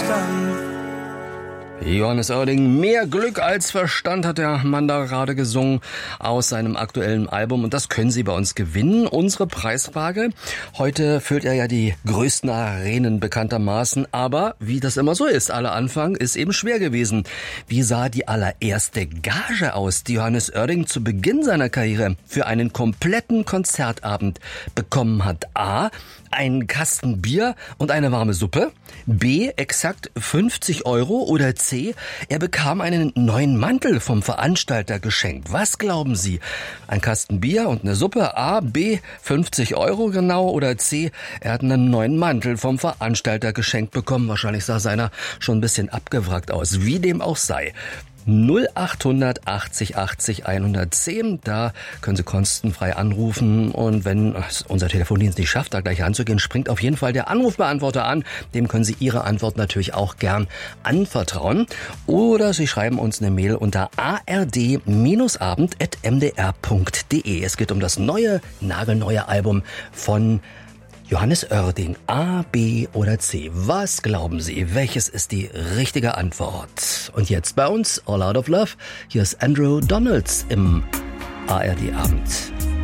Verstand. Johannes Oerding, mehr Glück als Verstand, hat der Mann da gerade gesungen aus seinem aktuellen Album. Und das können Sie bei uns gewinnen. Unsere Preisfrage. Heute füllt er ja die größten Arenen bekanntermaßen. Aber wie das immer so ist, aller Anfang ist eben schwer gewesen. Wie sah die allererste Gage aus, die Johannes Oerding zu Beginn seiner Karriere für einen kompletten Konzertabend bekommen hat? A, einen Kasten Bier und eine warme Suppe. B, exakt 50 Euro. Oder C, er bekam einen neuen Mantel vom Veranstalter geschenkt. Was glauben Sie? Ein Kasten Bier und eine Suppe? A, B, 50 Euro genau. Oder C, er hat einen neuen Mantel vom Veranstalter geschenkt bekommen. Wahrscheinlich sah seiner schon ein bisschen abgewrackt aus. Wie dem auch sei. 0800 80 80 110. Da können Sie kostenfrei anrufen. Und wenn unser Telefondienst nicht schafft, da gleich anzugehen, springt auf jeden Fall der Anrufbeantworter an. Dem können Sie Ihre Antwort natürlich auch gern anvertrauen. Oder Sie schreiben uns eine Mail unter ard-abend@mdr.de. Es geht um das nagelneue Album von Johannes Oerding. A, B oder C? Was glauben Sie? Welches ist die richtige Antwort? Und jetzt bei uns All Out of Love. Hier ist Andrew Donalds im ARD Abend.